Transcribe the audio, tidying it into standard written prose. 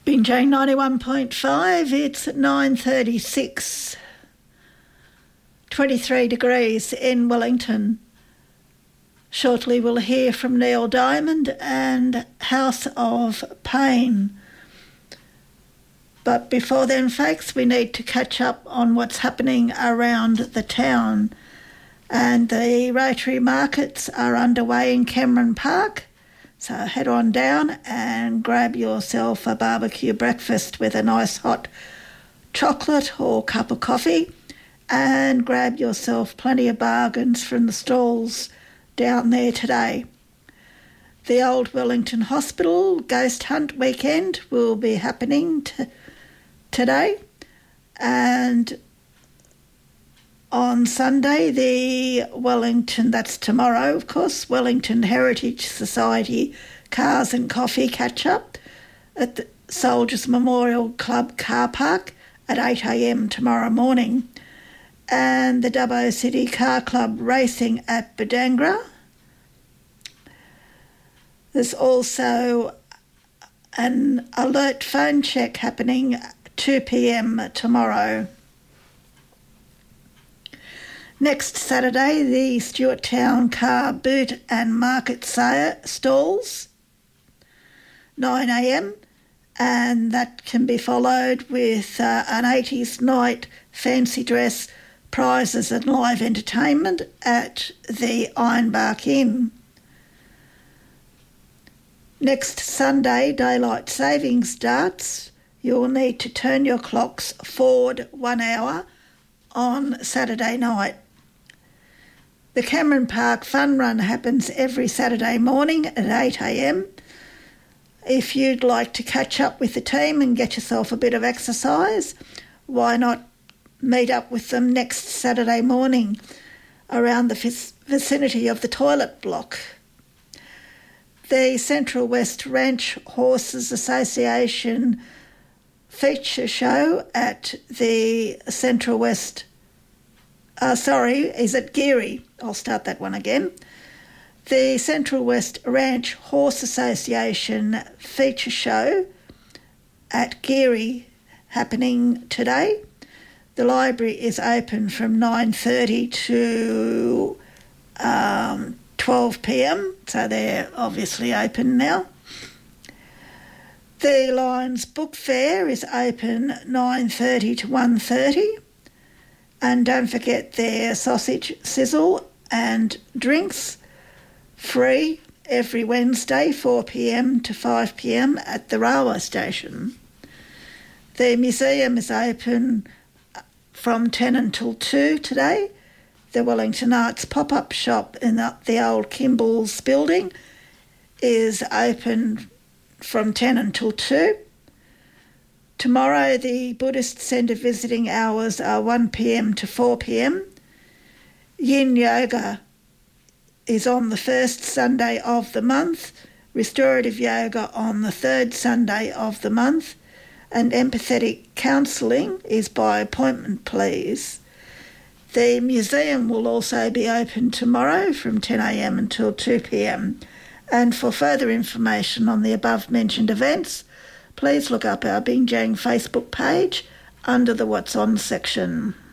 Binjang 91.5, it's 9:36, 23 degrees in Wellington. Shortly we'll hear from Neil Diamond and House of Pain. But before then, folks, we need to catch up on what's happening around the town. And the Rotary Markets are underway in Cameron Park. So head on down and grab yourself a barbecue breakfast with a nice hot chocolate or cup of coffee, and grab yourself plenty of bargains from the stalls down there today. The Old Wellington Hospital Ghost Hunt Weekend will be happening today, and on Sunday, the Wellington, that's tomorrow of course, Wellington Heritage Society Cars and Coffee catch-up at the Soldiers Memorial Club car park at 8 a.m. tomorrow morning. And the Dubbo City Car Club racing at Budangra. There's also an alert phone check happening at 2 p.m. tomorrow. Next Saturday, the Stuart Town Car Boot and Market stalls, 9 a.m, and that can be followed with an 80s night fancy dress, prizes and live entertainment at the Ironbark Inn. Next Sunday, daylight savings starts. You'll need to turn your clocks forward 1 hour on Saturday night. The Cameron Park Fun Run happens every Saturday morning at 8 a.m. If you'd like to catch up with the team and get yourself a bit of exercise, why not meet up with them next Saturday morning around the vicinity of the toilet block. The Central West Ranch Horses Association feature show at the Central West is at Geary. I'll start that one again. The Central West Ranch Horse Association feature show at Geary happening today. The library is open from 9:30 to 12 p.m, so they're obviously open now. The Lions Book Fair is open 9:30 to 1:30. And don't forget their sausage sizzle and drinks, free every Wednesday, 4 p.m. to 5 p.m. at the railway station. The museum is open from 10 until 2 today. The Wellington Arts pop-up shop in the old Kimball's building is open from 10 until 2. Tomorrow, the Buddhist Centre visiting hours are 1 p.m. to 4 p.m. Yin Yoga is on the first Sunday of the month, Restorative Yoga on the third Sunday of the month, and empathetic counselling is by appointment, please. The museum will also be open tomorrow from 10 a.m. until 2 p.m. And for further information on the above-mentioned events, please look up our Binjang Facebook page under the What's On section.